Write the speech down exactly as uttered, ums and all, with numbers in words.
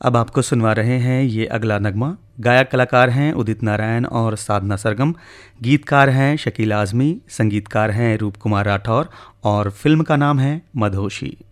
अब आपको सुनवा रहे हैं ये अगला नगमा। गायक कलाकार हैं उदित नारायण और साधना सरगम, गीतकार हैं शकील आज़मी, संगीतकार हैं रूप कुमार राठौर और फिल्म का नाम है मधोशी।